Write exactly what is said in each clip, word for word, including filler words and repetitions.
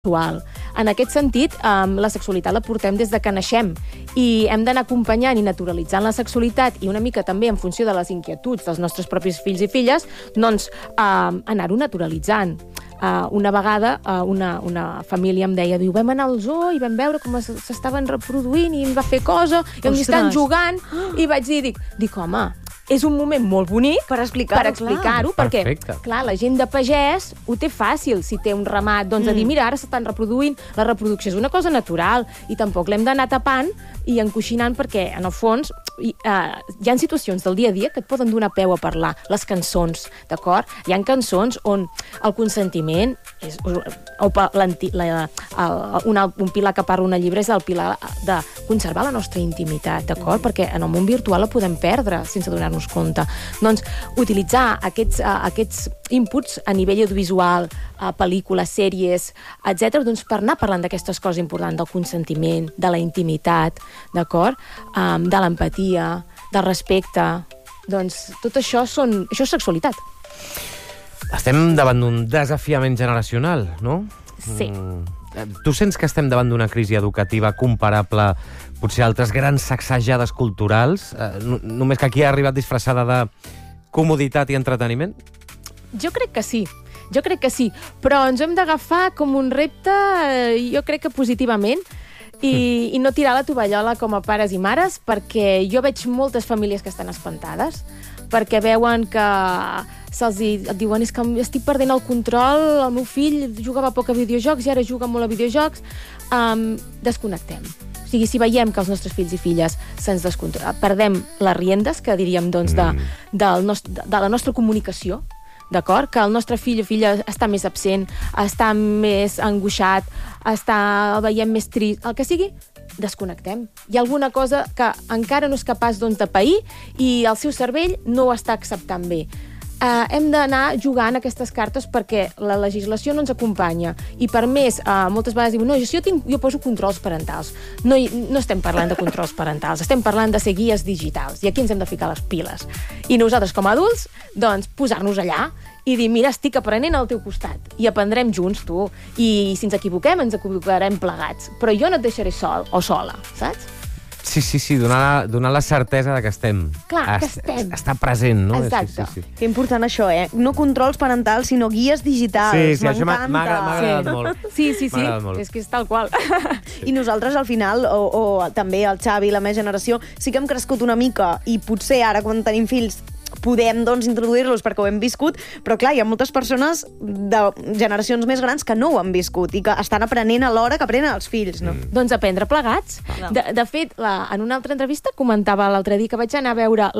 sexual. En aquest sentit, um, la sexualitat la portem des de que naixem i hem d'anar acompanyant i naturalitzant la sexualitat i una mica també en funció de les inquietuds dels nostres propis fills i filles, doncs um, anar-ho naturalitzant. Uh, una vegada uh, una, una família em deia, diu, vam anar al zoo i vam veure com s'estaven reproduint i em va fer cosa, i em estan jugant, i vaig dir, dic, dic home, és un moment molt bonic per explicar-ho, per explicar-ho perquè, Perfecte. clar, la gent de pagès ho té fàcil, si té un ramat, doncs mm. a dir, mira, ara s'estan reproduint, la reproducció és una cosa natural i tampoc l'hem d'anar tapant i encoixinant perquè, en el fons, hi, uh, hi ha situacions del dia a dia que et poden donar peu a parlar. Les cançons, d'acord? Hi ha cançons on el consentiment és, o, o la, la, el, una, un pilar que parla una llibre és el pilar de conservar la nostra intimitat, d'acord? Mm. Perquè en el món virtual la podem perdre sense donar-nos compte. Doncs utilitzar aquests, uh, aquests inputs a nivell audiovisual, uh, pel·lícules, sèries, etcètera, doncs per anar parlant d'aquestes coses importants, del consentiment, de la intimitat, d'acord? Um, de l'empatia, del respecte. Doncs tot això, són, això és sexualitat. Estem davant d'un desafiament generacional, no? Sí. Mm. Tu sents que estem davant d'una crisi educativa comparable potser a altres grans sacsejades culturals? Eh, només que aquí ha arribat disfressada de comoditat i entreteniment? Jo crec que sí. Jo crec que sí. Però ens hem d'agafar com un repte, jo crec que positivament, i, i no tirar la tovallola com a pares i mares, perquè jo veig moltes famílies que estan espantades, perquè veuen que se'ls et diuen és que estic perdent el control, el meu fill jugava poc a videojocs i ara juga molt a videojocs. Um, desconnectem. O sigui, si veiem que els nostres fills i filles se'ns descontrolen, perdem les riendes, que diríem, doncs, de, del nostre, de, de la nostra comunicació, d'acord? Que el nostre fill o filla està més absent, està més angoixat, està, el veiem més trist, el que sigui, desconnectem. Hi ha alguna cosa que encara no és capaç, doncs, de pair i el seu cervell no ho està acceptant bé. Uh, hem d'anar jugant aquestes cartes perquè la legislació no ens acompanya i per més, uh, moltes vegades diuen no, jo, tinc, jo poso controls parentals. No, no estem parlant de controls parentals, estem parlant de ser guies digitals i aquí ens hem de ficar les piles. I nosaltres com a adults, doncs, posar-nos allà i dir, mira, estic aprenent al teu costat i aprendrem junts, tu, i si ens equivoquem ens equivocarem plegats, però jo no et deixaré sol o sola, saps? Sí, sí, sí, donar, donar la certesa de que estem. Clar, que estem. Està present, no? Exacte. Sí, sí, sí. Que important això, eh? No controls parentals, sinó guies digitals. Sí, sí, això m'ha M'encanta. agradat Sí. molt. Sí, sí, sí, molt. és que és tal qual. I nosaltres, al final, o, o també el Xavi, la meva generació, sí que hem crescut una mica i potser ara, quan tenim fills, podem, doncs, introduir-los perquè ho hem viscut, però, clar, hi ha moltes persones de generacions més grans que no ho han viscut i que estan aprenent alhora que aprenen els fills, no? Mm. Doncs aprendre plegats. De, de fet, la, en una altra entrevista comentava l'altre dia que vaig anar a veure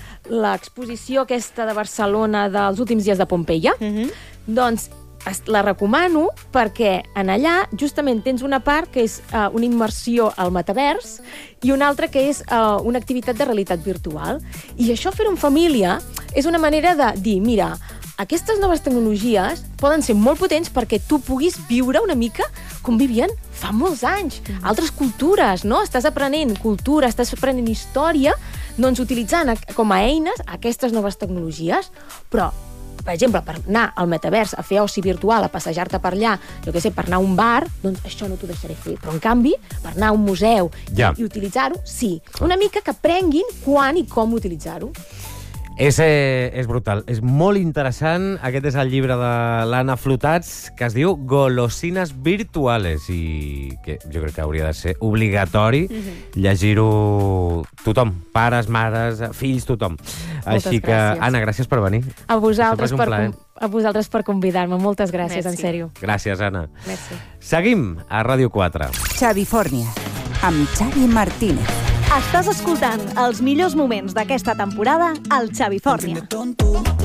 l'exposició aquesta de Barcelona dels últims dies de Pompeia. Mm-hmm. Doncs la recomano perquè en allà justament tens una part que és uh, una immersió al metavers i una altra que és uh, una activitat de realitat virtual. I això fer-ho en família és una manera de dir, mira, aquestes noves tecnologies poden ser molt potents perquè tu puguis viure una mica com vivien fa molts anys. Mm. Altres cultures, no? Estàs aprenent cultura, estàs aprenent història, doncs utilitzant com a eines aquestes noves tecnologies, però per exemple, per anar al metavers a fer oci virtual, a passejar-te per allà, jo què sé, per anar a un bar, doncs això no t'ho deixaré fer. Però, en canvi, per anar a un museu ja. i, i utilitzar-ho, sí. Una mica que aprenguin quan i com utilitzar-ho. És, eh, és brutal. És molt interessant. Aquest és el llibre de l'Anna Flotats, que es diu Golosines virtuales, i que jo crec que hauria de ser obligatori mm-hmm. llegir-ho tothom. Pares, mares, fills, tothom. Moltes Així que, gràcies. Anna, gràcies per venir. A vosaltres, per, plaer. a vosaltres per convidar-me. Moltes gràcies, Merci. en sèrio. Gràcies, Anna. Merci. Seguim a Ràdio quatre. Xavi Fòrnia, amb Xavi Martínez. Estàs escoltant els millors moments d'aquesta temporada al Xavi Fòrnia.